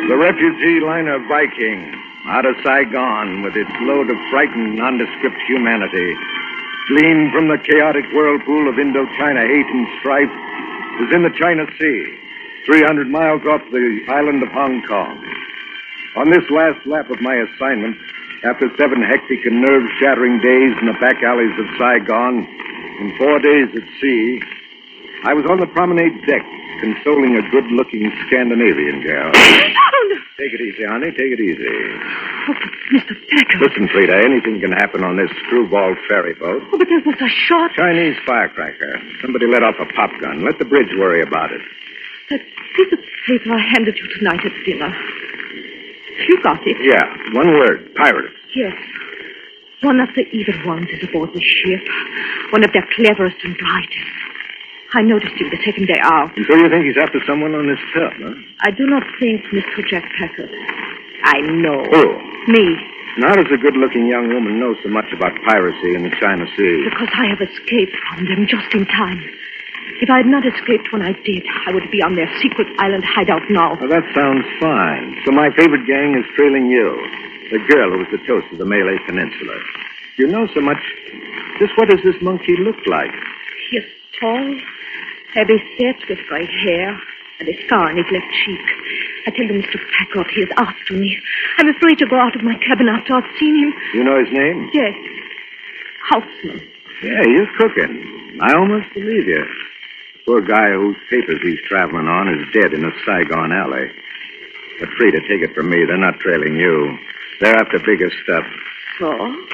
The refugee liner Viking, out of Saigon with its load of frightened, nondescript humanity, gleaned from the chaotic whirlpool of Indochina hate and strife, is in the China Sea, 300 miles off the island of Hong Kong. On this last lap of my assignment, after 7 hectic and nerve-shattering days in the back alleys of Saigon and 4 days at sea, I was on the promenade deck, consoling a good-looking Scandinavian girl. Oh, no. Take it easy, honey. Take it easy. Oh, Mr. Packer. Listen, Frida, anything can happen on this screwball ferry boat. Oh, but there was a shot. Chinese firecracker. Somebody let off a pop gun. Let the bridge worry about it. That piece of paper I handed you tonight at dinner. You got it? Yeah, one word. Pirates. Yes. One of the evil ones is aboard the ship. One of their cleverest and brightest. I noticed you the second day out. And so you think he's after someone on this tub, huh? I do not think Mr. Jack Packard. I know. Who? Me. How does a good-looking young woman know so much about piracy in the China Sea? Because I have escaped from them just in time. If I had not escaped when I did, I would be on their secret island hideout now. Well, that sounds fine. So my favorite gang is trailing you. The girl who was the toast of the Malay Peninsula. You know so much. Just what does this monkey look like? He is tall, heavy set with gray hair, and a scar on his left cheek. I tell you, Mr. Packard, he is after me. I'm afraid to go out of my cabin after I've seen him. You know his name? Yes. Houseman. Yeah, you're cooking. I almost believe you. Poor guy whose papers he's traveling on is dead in a Saigon alley. But Frida, take it from me, they're not trailing you. They're after bigger stuff. So?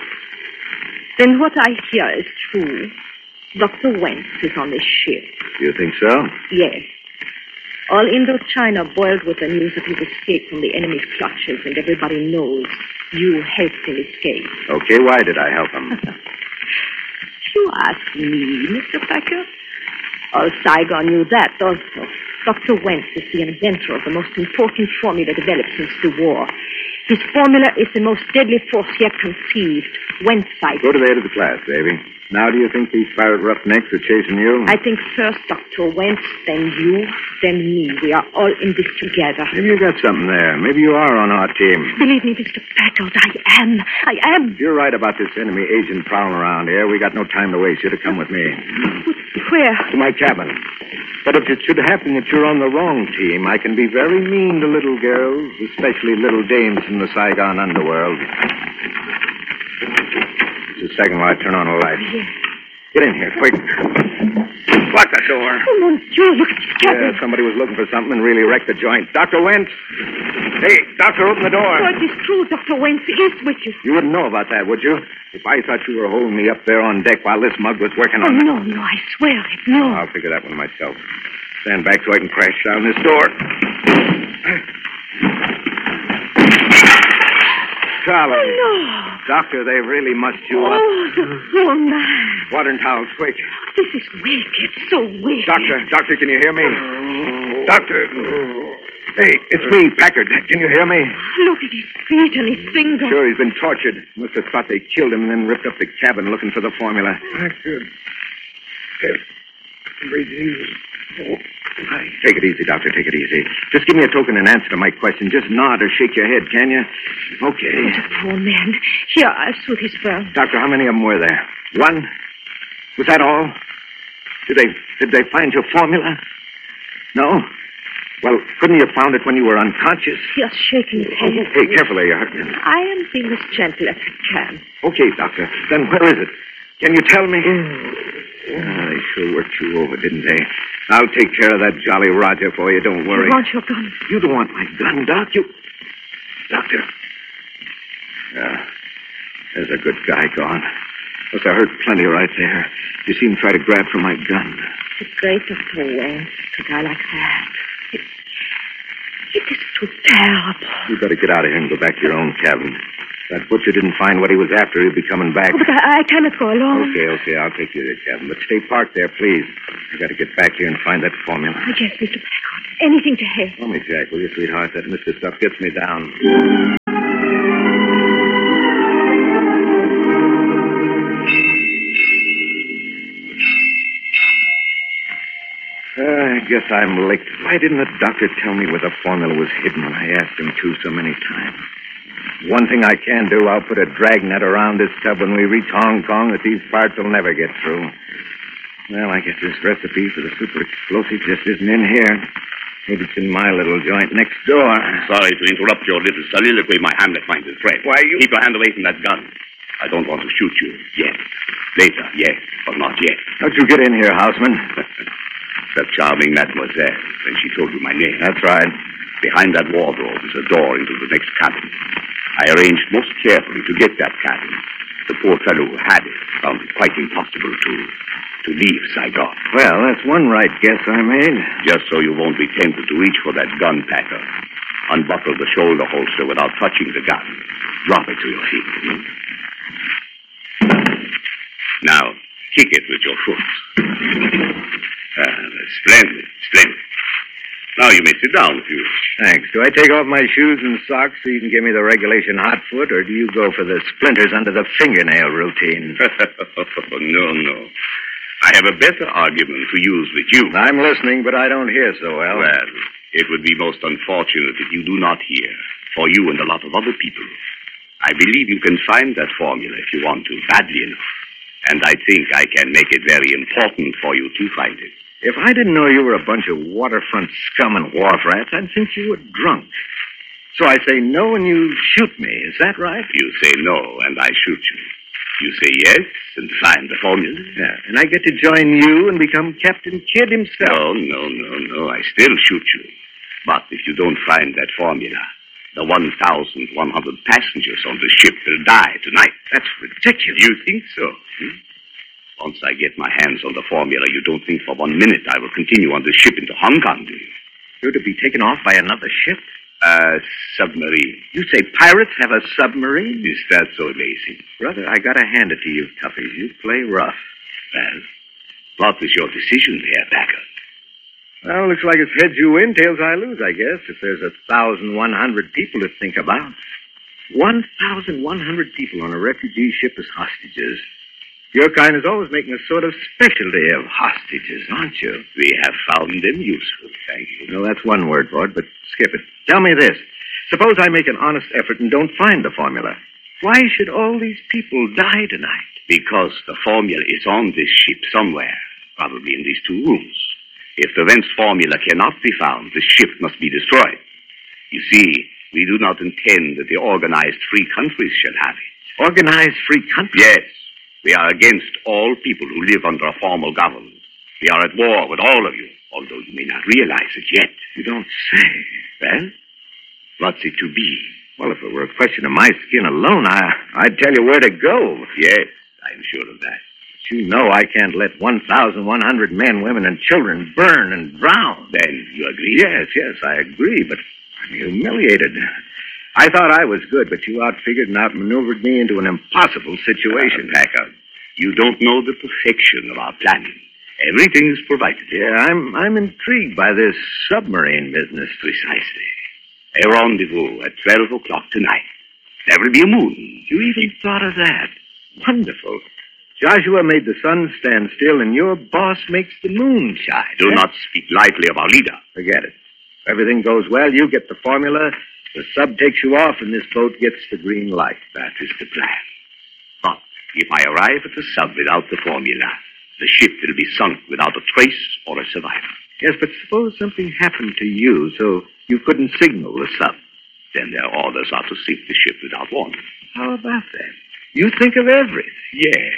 Then what I hear is true. Dr. Wentz is on this ship. You think so? Yes. All Indochina boiled with the news that he's escaped from the enemy's clutches, and everybody knows you helped him escape. Okay, why did I help him? You ask me, Mr. Packer. All Saigon knew that also. Dr. Wentz is the inventor of the most important formula developed since the war. His formula is the most deadly force yet conceived. Wentzite. Go to the head of the class, baby. Now do you think these pirate roughnecks are chasing you? I think first Dr. Wentz, then you, then me. We are all in this together. Maybe you got something there. Maybe you are on our team. Believe me, Mr. Packard, I am. I am. If you're right about this enemy agent prowling around here, we got no time to waste. You're to come with me. Where? To my cabin. But if it should happen that you're on the wrong team, I can be very mean to little girls, especially little dames from the Saigon underworld. Just a second while I turn on a light. Yes. Get in here, quick. Lock the door. Oh, mon Dieu, look at this cabin. Yeah, somebody was looking for something and really wrecked the joint. Dr. Wentz? Hey, doctor, open the door. Oh, it is true. Dr. Wentz is with you. You wouldn't know about that, would you? If I thought you were holding me up there on deck while this mug was working on it. No, I swear it. No. I'll figure that one myself. Stand back so I can crash down this door. Charlie. Oh, no. Doctor, they really must you up. Oh, the poor man. Water and towels, quick. This is wicked. So wicked. Doctor, can you hear me? Doctor. Hey, it's me, Packard. Can you hear me? Look at his feet and his fingers. Sure, he's been tortured. Must have thought they killed him and then ripped up the cabin looking for the formula. Packard. Take it easy, Doctor. Take it easy. Just give me a token and answer to my question. Just nod or shake your head, can you? Okay. Oh, the poor man. Here, I'll soothe his burn. Doctor, how many of them were there? One? Was that all? Did they find your formula? No? Well, couldn't you have found it when you were unconscious? He is shaking his head. Hey, carefully, you're hurting him. I am being as gentle as I can. Okay, Doctor. Then where is it? Can you tell me? They sure worked you over, didn't they? I'll take care of that Jolly Roger for you, don't worry. You want your gun? You don't want my gun, Doc. Doctor. There's a good guy gone. Must have hurt plenty right there. You see him try to grab for my gun. It's great, Dr. Wentz, to die like that. It is too terrible. You better get out of here and go back to your own cabin. If that butcher didn't find what he was after, he'll be coming back. Oh, but I cannot go alone. Okay, I'll take you to the cabin. But stay parked there, please. I got to get back here and find that formula. Oh, yes, Mr. Packard. Anything to help. Call me Jack, will you, sweetheart? That Mr. Stuff gets me down. guess I'm licked. Why didn't the doctor tell me where the formula was hidden when I asked him to so many times? One thing I can do, I'll put a dragnet around this tub when we reach Hong Kong that these parts will never get through. Well, I guess this recipe for the super explosive just isn't in here. Maybe it's in my little joint next door. Sorry to interrupt your little soliloquy, my Hamlet-minded friend. Why, you... Keep your hand away from that gun. I don't want to shoot you yet. Later, yes, but not yet. How'd you get in here, Houseman? That charming mademoiselle, when she told you my name. That's right. Behind that wardrobe is a door into the next cabin. I arranged most carefully to get that cabin. The poor fellow who had it found it quite impossible to leave Saigon. Well, that's one right guess I made. Just so you won't be tempted to reach for that gun packer. Unbuckle the shoulder holster without touching the gun. Drop it to your feet. Now, kick it with your foot. Splendid, splendid. Now you may sit down if you wish. Thanks. Do I take off my shoes and socks so you can give me the regulation hot foot, or do you go for the splinters under the fingernail routine? No. I have a better argument to use with you. I'm listening, but I don't hear so well. Well, it would be most unfortunate if you do not hear, for you and a lot of other people. I believe you can find that formula if you want to, badly enough. And I think I can make it very important for you to find it. If I didn't know you were a bunch of waterfront scum and wharf rats, I'd think you were drunk. So I say no and you shoot me. Is that right? You say no and I shoot you. You say yes and find the formula. Yeah, and I get to join you and become Captain Kidd himself. No. I still shoot you. But if you don't find that formula, the 1,100 passengers on the ship will die tonight. That's ridiculous. You think so? Once I get my hands on the formula, you don't think for 1 minute I will continue on the ship into Hong Kong, do you? You're to be taken off by another ship? A submarine. You say pirates have a submarine? Is that so amazing? Brother, I gotta hand it to you, toughies. You play rough. Well, what is your decision, Herr Packer? Well, looks like it's heads you win, tails I lose, I guess, if there's 1,100 people to think about. 1,100 people on a refugee ship as hostages. Your kind is always making a sort of specialty of hostages, aren't you? We have found them useful, thank you. No, that's one word for it, but skip it. Tell me this. Suppose I make an honest effort and don't find the formula. Why should all these people die tonight? Because the formula is on this ship somewhere, probably in these 2 rooms. If the Vence formula cannot be found, the ship must be destroyed. You see, we do not intend that the organized free countries shall have it. Organized free countries? Yes. We are against all people who live under a formal government. We are at war with all of you, although you may not realize it yet. You don't say. Well, what's it to be? Well, if it were a question of my skin alone, I'd tell you where to go. Yes, I'm sure of that. But you know I can't let 1,100 men, women, and children burn and drown. Then you agree? Yes, I agree, but I'm humiliated. I thought I was good, but you outfigured and outmaneuvered me into an impossible situation. Packer, you don't know the perfection of our planning. Everything is provided. Yeah, I'm intrigued by this submarine business. Precisely. A rendezvous at 12 o'clock tonight. There will be a moon. You even thought of that. Wonderful. Joshua made the sun stand still, and your boss makes the moon shine. Do not speak lightly of our leader. Forget it. If everything goes well, you get the formula. The sub takes you off, and this boat gets the green light. That is the plan. But if I arrive at the sub without the formula, the ship will be sunk without a trace or a survivor. Yes, but suppose something happened to you, so you couldn't signal the sub. Then their orders are to sink the ship without warning. How about that? You think of everything. Yes.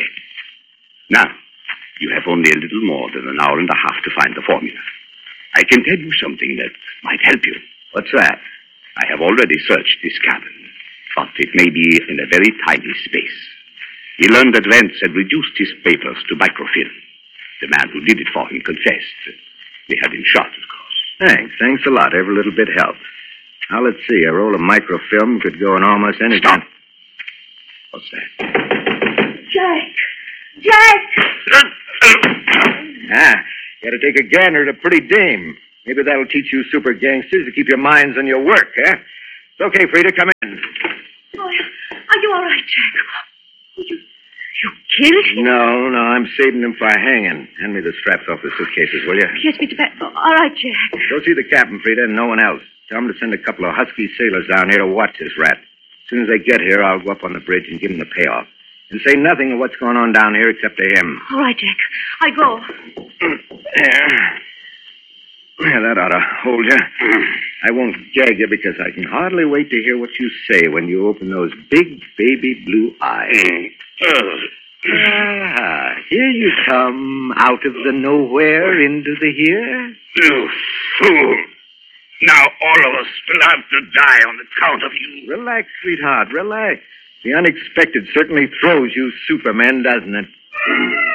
Now, you have only a little more than an hour and a half to find the formula. I can tell you something that might help you. What's that? I have already searched this cabin, but it may be in a very tiny space. He learned that Vance had reduced his papers to microfilm. The man who did it for him confessed. They had him shot, of course. Thanks a lot. Every little bit helps. Now, let's see. A roll of microfilm could go in almost any... Stop! What's that? Jack! Gotta take a gander at a pretty dame. Maybe that'll teach you super gangsters to keep your minds on your work, eh? It's okay, Frida. Come in. Oh, are you all right, Jack? Oh, you killed? No, I'm saving them for hanging. Hand me the straps off the suitcases, will you? Yes, Mr. Packer. All right, Jack. Go see the captain, Frida, and no one else. Tell him to send a couple of husky sailors down here to watch this rat. As soon as they get here, I'll go up on the bridge and give him the payoff. And say nothing of what's going on down here except to him. All right, Jack. I go. There. Yeah, that ought to hold you. I won't gag you because I can hardly wait to hear what you say when you open those big baby blue eyes. Here you come, out of the nowhere into the here. You fool. Now all of us will have to die on account of you. Relax, sweetheart, relax. The unexpected certainly throws you Superman, doesn't it?